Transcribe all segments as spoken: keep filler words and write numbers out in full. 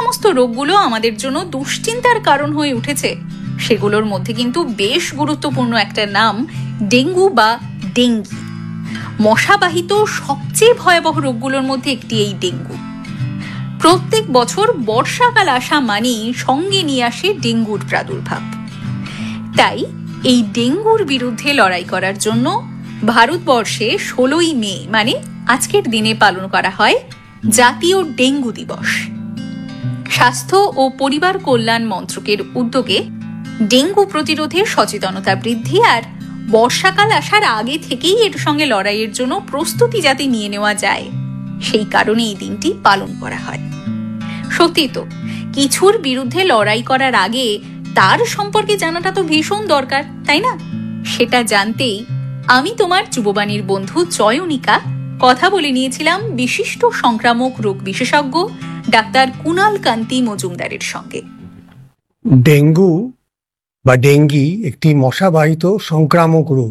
সমস্ত রোগগুলো আমাদের জন্য দুশ্চিন্তার কারণ হয়ে উঠেছে সেগুলোর মধ্যে কিন্তু বেশ গুরুত্বপূর্ণ একটা নাম ডেঙ্গু বা ডেঙ্গি। মশাবাহিত সবচেয়ে ভয়াবহ রোগগুলোর মধ্যে একটি এই ডেঙ্গু। প্রত্যেক বছর বর্ষাকাল আসা মানেই সঙ্গে নিয়ে আসে ডেঙ্গুর প্রাদুর্ভাব। তাই এই ডেঙ্গুর বিরুদ্ধে লড়াই করার জন্য ভারতবর্ষে ষোলোই মে মানে আজকের দিনে পালন করা হয় জাতীয় ডেঙ্গু দিবস। স্বাস্থ্য ও পরিবার কল্যাণ মন্ত্রকের উদ্যোগে ডেঙ্গু প্রতিরোধে সচেতনতা বৃদ্ধি আর বর্ষাকাল আসার আগে থেকেই এর সঙ্গে লড়াইয়ের জন্য প্রস্তুতি যাতে নিয়ে নেওয়া যায় সেই কারণে এই দিনটি পালন করা হয়। সত্যি তো, কিছুর বিরুদ্ধে লড়াই করার আগে তার সম্পর্কে জানাটা তো ভীষণ দরকার, তাই না? সেটা জানতেই আমি তোমার যুববাণীর বন্ধু জয়নিকা কথা বলে নিয়েছিলাম বিশিষ্ট সংক্রামক রোগ বিশেষজ্ঞ ডাক্তার কুণাল কান্তি মজুমদারের সঙ্গে। ডেঙ্গু বা ডেঙ্গি একটি মশাবাহিত সংক্রামক রোগ।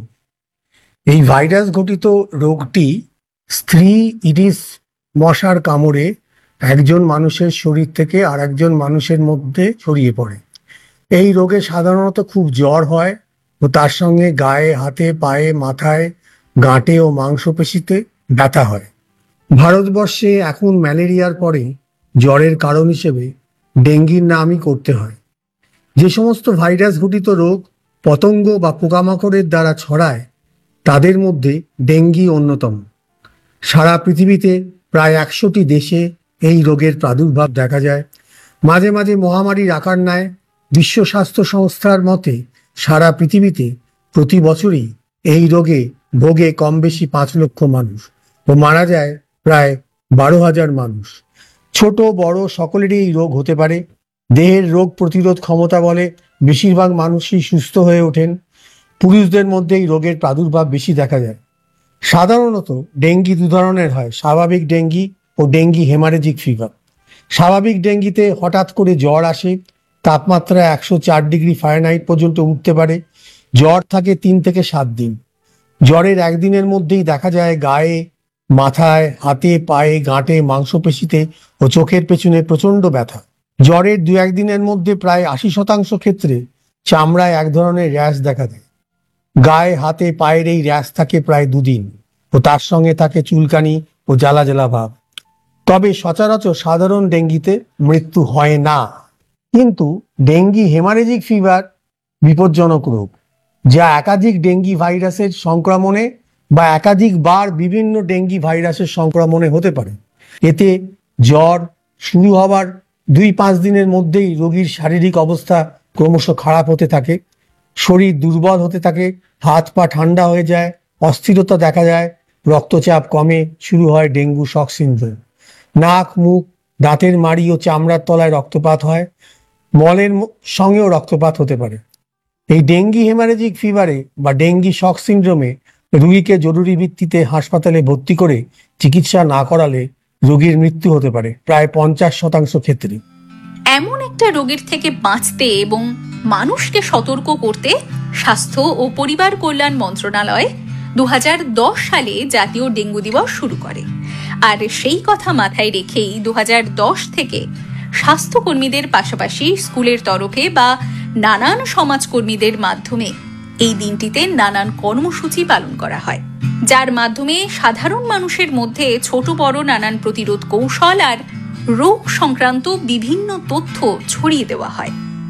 এই ভাইরাস ঘটিত রোগটি স্ত্রী ইডিস মশার কামড়ে একজন মানুষের শরীর থেকে আর একজন মানুষের মধ্যে ছড়িয়ে পড়ে। এই রোগে সাধারণত খুব জ্বর হয় ও তার সঙ্গে গায়ে, হাতে, পায়ে, মাথায়, গাঁটে ও মাংসপেশিতে ব্যথা হয়। ভারতবর্ষে এখন ম্যালেরিয়ার পরে জ্বরের কারণ হিসেবে ডেঙ্গির নামই করতে হয়। যে সমস্ত ভাইরাস ঘটিত রোগ পতঙ্গ বা পোকামাকড়ের দ্বারা ছড়ায় তাদের মধ্যে ডেঙ্গি অন্যতম। সারা পৃথিবীতে প্রায় একশোটি দেশে এই রোগের প্রাদুর্ভাব দেখা যায়। মাঝে মাঝে মহামারীর আকার নেয়। বিশ্ব স্বাস্থ্য সংস্থার মতে সারা পৃথিবীতে প্রতি বছরই এই রোগে ভোগে কম বেশি পাঁচ লক্ষ মানুষ ও মারা যায় প্রায় বারো হাজার মানুষ। ছোট বড় সকলেরই এই রোগ হতে পারে। দেহের রোগ প্রতিরোধ ক্ষমতা বলে বেশিরভাগ মানুষই সুস্থ হয়ে ওঠেন। পুরুষদের মধ্যে এই রোগের প্রাদুর্ভাব বেশি দেখা যায়। সাধারণত ডেঙ্গি দু ধরনের হয়, স্বাভাবিক ডেঙ্গি ও ডেঙ্গি হেমারেজিক ফিভার। স্বাভাবিক ডেঙ্গিতে হঠাৎ করে জ্বর আসে, তাপমাত্রা একশো চার ডিগ্রি ফারেনহাইট পর্যন্ত উঠতে পারে। জ্বর থাকে তিন থেকে সাত দিন। জ্বরের একদিনের মধ্যেই দেখা যায় গায়ে, মাথায়, হাতে, পায়ে, গাঁটে, মাংসপেশিতে ও চোখের পেছনে প্রচণ্ড ব্যথা। জ্বরের দু একদিনের মধ্যে প্রায় আশি শতাংশ ক্ষেত্রে চামড়ায় এক ধরনের র্যাশ দেখা দেয়। গায়ে, হাতে, পায়ের এই র্যাশ থাকে প্রায় দুদিন ও তার সঙ্গে থাকে চুলকানি ও জ্বালা জ্বালা ভাব। তবে সচরাচর সাধারণ ডেঙ্গিতে মৃত্যু হয় না। কিন্তু ডেঙ্গি হেমারেজিক ফিভার বিপজ্জনক রোগ, যা একাধিক ডেঙ্গি ভাইরাসের সংক্রমণে বা একাধিকবার বিভিন্ন ডেঙ্গি ভাইরাসের সংক্রমণে হতে পারে। এতে জ্বর শুরু হবার দুই পাঁচ দিনের মধ্যেই রোগীর শারীরিক অবস্থা ক্রমশ খারাপ হতে থাকে। শরীর দুর্বল হতে থাকে, হাত পা ঠান্ডা হয়ে যায়, অস্থিরতা দেখা যায়, রক্তচাপ কমে, শুরু হয় ডেঙ্গু শক সিনড্রোম। নাক, মুখ, দাঁতের মাড়ি ও চামড়ার তলায় রক্তপাত হয়, মলের সঙ্গেও রক্তপাত হতে পারে। এই ডেঙ্গি হেমারেজিক ফিভারে বা ডেঙ্গি শক সিনড্রোমে রোগীকে জরুরি ভিত্তিতে হাসপাতালে ভর্তি করে চিকিৎসা না করালে রোগীর মৃত্যু হতে পারে প্রায় পঞ্চাশ শতাংশ ক্ষেত্রে। এমন একটা রোগের থেকে বাঁচতে এবং মানুষকে সতর্ক করতে স্বাস্থ্য ও পরিবার কল্যাণ মন্ত্রণালয় দু হাজার দশ সালে জাতীয় ডেঙ্গু দিবস শুরু করে। আর সেই কথা মাথায় রেখেই দু হাজার দশ থেকে স্বাস্থ্যকর্মীদের পাশাপাশি স্কুলের তরফে বা নানান সমাজকর্মীদের মাধ্যমে এই দিনটিতে নানান কর্মসূচি পালন করা হয়, যার মাধ্যমে সাধারণ মানুষের মধ্যে ছোট বড় নানান প্রতিরোধ কৌশল আর রোগ সংক্রান্ত বিভিন্ন তথ্য ছড়িয়ে দেওয়া হয়।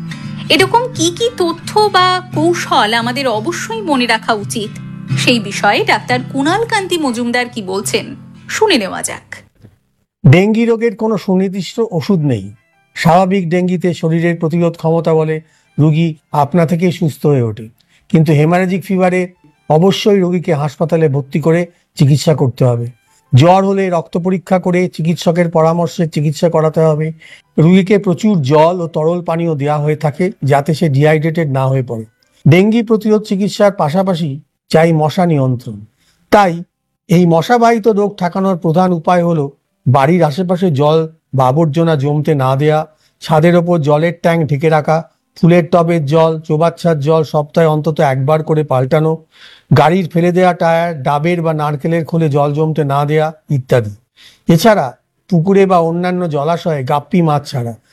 এরকম কি কি তথ্য বা কৌশল আমাদের অবশ্যই মনে রাখা উচিত সেই বিষয়ে ডাক্তার কুণাল কান্তি মজুমদার কি বলছেন শুনে নেওয়া যাক। ডেঙ্গি রোগের কোনো সুনির্দিষ্ট ওষুধ নেই। স্বাভাবিক ডেঙ্গিতে শরীরের প্রতিরোধ ক্ষমতা বলে রোগী আপনা থেকেই সুস্থ হয়ে ওঠে। কিন্তু হেমারেজিক ফিভারে অবশ্যই রোগীকে হাসপাতালে ভর্তি করে চিকিৎসা করতে হবে। জ্বর হলে রক্ত পরীক্ষা করে চিকিৎসকের পরামর্শে চিকিৎসা করাতে হবে। রোগীকে প্রচুর জল ও তরল পানীয় দেওয়া হয়ে থাকে যাতে সে ডিহাইড্রেটেড না হয়ে পড়ে। ডেঙ্গি প্রতিরোধ চিকিৎসার পাশাপাশি চাই মশা নিয়ন্ত্রণ। তাই এই মশাবাহিত রোগ ঠেকানোর প্রধান উপায় হলো বাড়ির আশেপাশে জল বা আবর্জনা জমতে না দেয়া, ছাদের ওপর জলের ট্যাঙ্ক ঢেকে রাখা, ফুলের টবের জল, চৌবাচ্চার জল সপ্তাহে অন্তত একবার করে পাল্টানো, গাড়ির ফেলে দেওয়া টায়ার, ডাবের বা নারকেলের খোলে জল জমতে না দেয়া ইত্যাদি। এছাড়া পুকুরে বা অন্যান্য জলাশয়ে গাপ্পি মাছ ছাড়া